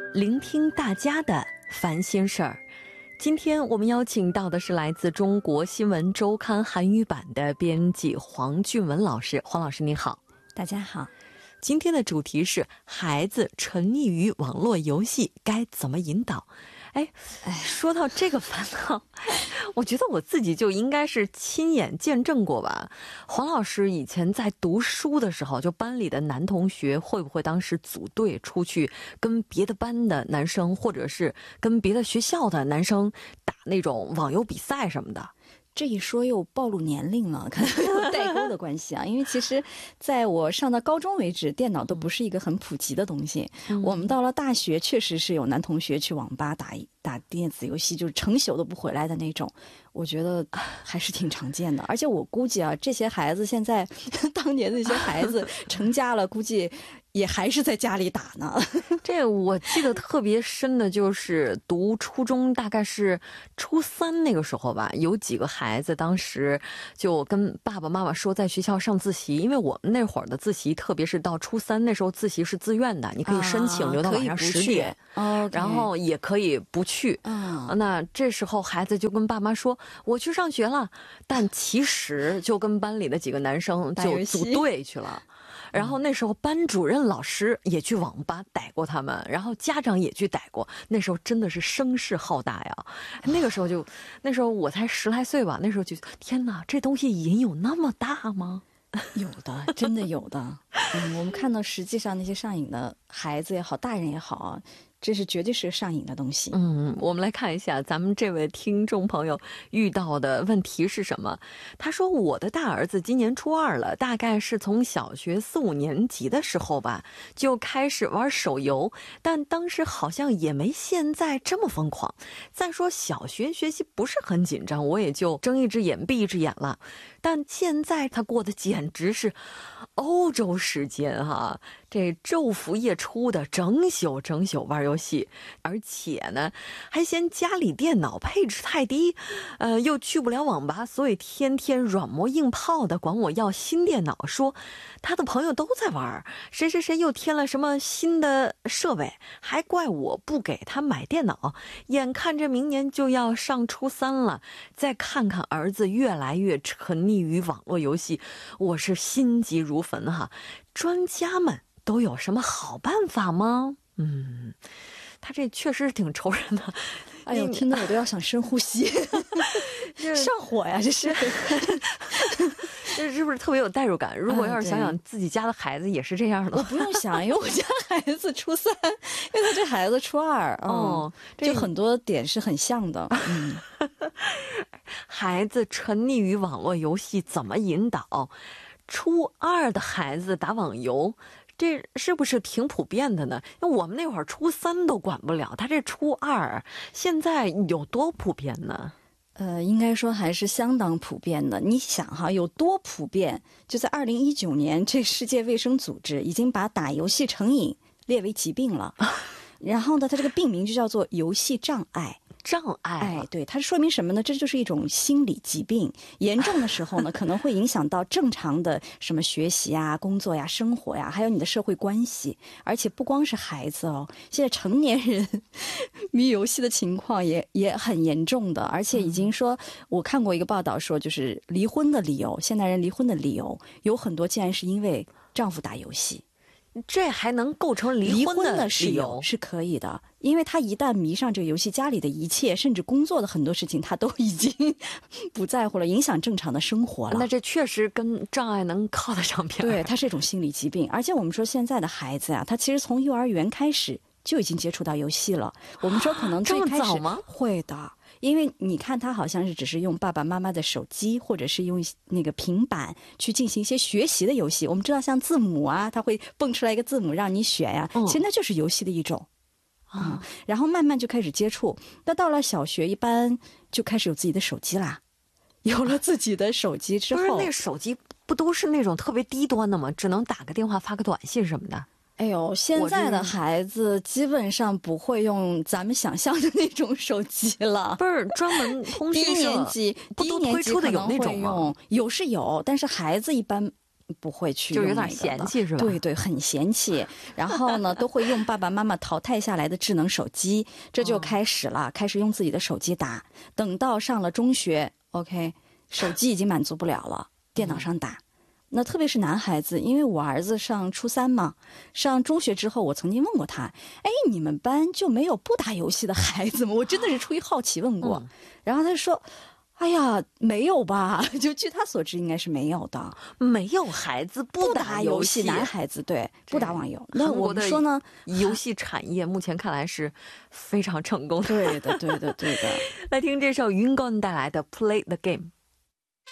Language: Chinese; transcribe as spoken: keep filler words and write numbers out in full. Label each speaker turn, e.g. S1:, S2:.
S1: 聆听大家的烦心事儿。今天我们邀请到的是来自中国新闻周刊韩语版的编辑黄俊文老师。黄老师您好。
S2: 大家好。
S1: 今天的主题是孩子沉溺于网络游戏该怎么引导。哎，说到这个烦恼，我觉得我自己就应该是亲眼见证过吧。黄老师以前在读书的时候，就班里的男同学会不会当时组队出去跟别的班的男生，或者是跟别的学校的男生打那种网游比赛什么的？
S2: 这一说又暴露年龄了，可能有代沟的关系啊。因为其实在我上到高中为止，电脑都不是一个很普及的东西。嗯、我们到了大学，确实是有男同学去网吧打打电子游戏，就是成宿都不回来的那种。我觉得还是挺常见的。而且我估计啊，这些孩子现在当年那些孩子成家了，估计也还是在家里打呢。
S1: 这我记得特别深的就是读初中，大概是初三那个时候吧，有几个孩子当时就跟爸爸妈妈说在学校上自习，因为我们那会儿的自习，特别是到初三那时候自习是自愿的，你可以申请留到晚上十点、啊、然后也可以不去、嗯、那这时候孩子就跟爸妈说我去上学了，但其实就跟班里的几个男生就组队去了。然后那时候班主任老师也去网吧逮过他们，然后家长也去逮过。那时候真的是声势浩大呀。那个时候就那时候我才十来岁吧，那时候就天哪，这东西瘾有那么大吗？
S2: 有的，真的有的。嗯，我们看到实际上那些上瘾的孩子也好，大人也好啊，这是绝对是上瘾的东西。
S1: 嗯，我们来看一下咱们这位听众朋友遇到的问题是什么。他说我的大儿子今年初二了，大概是从小学四五年级的时候吧就开始玩手游，但当时好像也没现在这么疯狂。再说小学学习不是很紧张，我也就睁一只眼闭一只眼了。但现在他过得简直是欧洲时间哈，这昼伏夜出的整宿整宿玩游戏，而且呢还嫌家里电脑配置太低，呃，又去不了网吧，所以天天软磨硬泡的管我要新电脑，说他的朋友都在玩，谁谁谁又添了什么新的设备，还怪我不给他买电脑。眼看着明年就要上初三了，再看看儿子越来越沉溺于网络游戏，我是心急如焚哈。专家们都有什么好办法吗？嗯，他这确实是挺愁人的。
S2: 哎呦，听得我都要想深呼吸。上火呀，这是。
S1: 这是不是特别有代入感？如果要是想想自己家的孩子也是这样的、
S2: 嗯、我不用想，因为我家孩子初三，因为他这孩子初二，哦、嗯，就很多点是很像的。嗯，
S1: 孩子沉溺于网络游戏怎么引导？初二的孩子打网游，这是不是挺普遍的呢？因为我们那会儿初三都管不了，他这初二现在有多普遍呢？
S2: 呃，应该说还是相当普遍的。你想哈，有多普遍？就在二零一九年，这世界卫生组织已经把打游戏成瘾列为疾病了。然后呢，它这个病名就叫做游戏障碍。
S1: 障碍，
S2: 哎，对，它说明什么呢？这就是一种心理疾病，严重的时候呢，可能会影响到正常的什么学习呀、工作呀、生活呀，还有你的社会关系。而且不光是孩子哦，现在成年人迷游戏的情况也也很严重的，而且已经说，我看过一个报道说，就是离婚的理由，现代人离婚的理由有很多，竟然是因为丈夫打游戏。
S1: 这还能构成离婚的理由？
S2: 是可以的，因为他一旦迷上这个游戏，家里的一切甚至工作的很多事情他都已经不在乎了，影响正常的生活了。
S1: 那这确实跟障碍能靠得上边。
S2: 对，它是一种心理疾病。而且我们说现在的孩子啊，他其实从幼儿园开始就已经接触到游戏了。我们说可能最开始
S1: 这么早吗？
S2: 会的。因为你看他好像是只是用爸爸妈妈的手机或者是用那个平板去进行一些学习的游戏，我们知道像字母啊，他会蹦出来一个字母让你选呀、啊，其实那就是游戏的一种、嗯、然后慢慢就开始接触。那到了小学一般就开始有自己的手机啦，有了自己的手机之后，
S1: 不是那手机不都是那种特别低端的吗？只能打个电话发个短信什么的。
S2: 哎呦，现在的孩子基本上不会用咱们想象的那种手机了。
S1: 不是专门通讯社
S2: 低年级，低年级可能会用，有是有，但是孩子一般不会去
S1: 就有点
S2: 用那个的，
S1: 嫌弃是吧？
S2: 对对，很嫌弃。然后呢，都会用爸爸妈妈淘汰下来的智能手机，这就开始了，开始用自己的手机打。等到上了中学 ，OK， 手机已经满足不了了，电脑上打。那特别是男孩子，因为我儿子上初三嘛，上中学之后，我曾经问过他，哎，你们班就没有不打游戏的孩子吗？我真的是出于好奇问过，
S1: 嗯、
S2: 然后他就说，哎呀，没有吧？就据他所知，应该是没有的。
S1: 没有孩子不打游戏，
S2: 男孩子对不打网游。那我们说呢，
S1: 游戏产业目前看来是非常成功的。
S2: 对的，对的，对的。
S1: 来听这首云高带来的《Play the Game》。